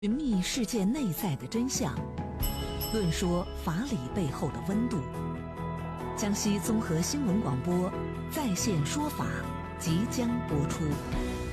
寻觅世界内在的真相，论说法理背后的温度。江西综合新闻广播在线说法即将播出。